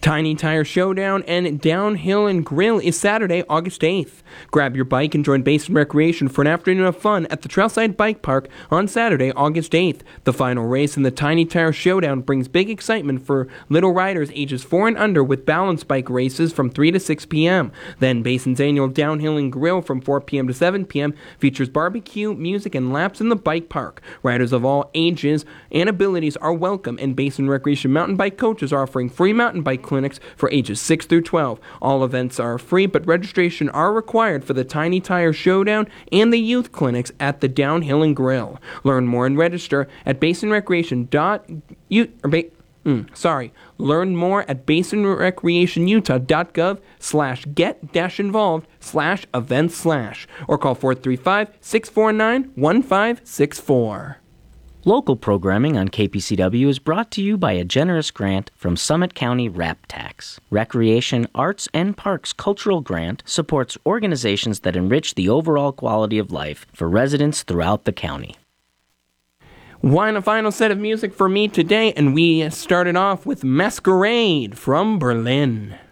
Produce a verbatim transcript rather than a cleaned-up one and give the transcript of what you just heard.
Tiny Tire Showdown and Downhill and Grill is Saturday, August eighth. Grab your bike and join Basin Recreation for an afternoon of fun at the Trailside Bike Park on Saturday, August eighth. The final race in the Tiny Tire Showdown brings big excitement for little riders ages four and under with balance bike races from three to six p.m. Then Basin's annual Downhill and Grill from four p.m. to seven p.m. features barbecue, music, and laps in the bike park. Riders of all ages and abilities are welcome, and Basin Recreation mountain bike coaches are offering free mountain bike clinics for ages six through twelve. All events are free, but registration are required for the Tiny Tire Showdown and the youth clinics at the Downhill and Grill. Learn more and register at basin recreation dot u or ba- mm, sorry. Learn more at basin recreation utah dot gov slash get dash involved slash events slash or call four three five, six four nine, one five six four. Local programming on K P C W is brought to you by a generous grant from Summit County R A P Tax. Recreation, Arts, and Parks Cultural Grant supports organizations that enrich the overall quality of life for residents throughout the county. One a final set of music for me today, and we started off with Masquerade from Berlin.